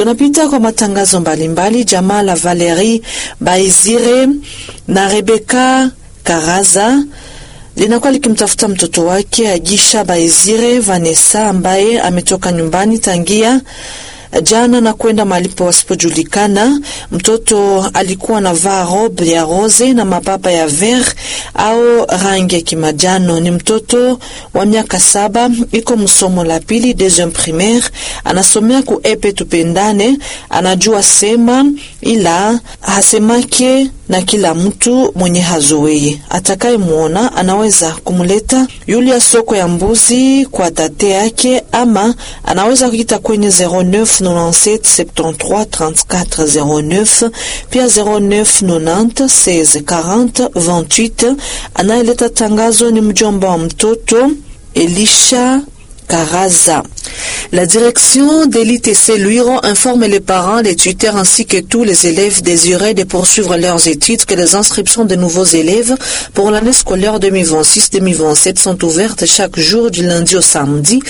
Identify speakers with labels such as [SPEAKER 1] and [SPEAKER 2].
[SPEAKER 1] Tunapita kwa matangazo mbalimbali. Jamaa la Valerie Baizire na Rebecca Karaza linakuwa likimtafuta mtoto wake Agisha Baizire Vanessa ambaye ametoka nyumbani tangia jana na kwenda malipo wasipojulikana. Mtoto alikuwa na vaa robe ya rose na mapapa ya vert au rangi ya kimajano. Ni mtoto wa miaka 7, iko msomo la pili deuxième primaire, anasomea ku epe tupendane. Anajua sema ila hasemake na kila mtu mwenye hazoei. Atakaye muona anaweza kumuleta yule soko ya mbuzi kwa tate yake, ama anaweza kuita kwenye 0997733409 pia 0990164028. Anayeleta tangazo ni mjomba wa mtoto Elisha Karaza. La direction de l'ITC Luiro informe les parents, les tuteurs ainsi que tous les élèves désirés de poursuivre leurs études que les inscriptions de nouveaux élèves pour l'année scolaire 2026-2027 sont ouvertes chaque jour du lundi au samedi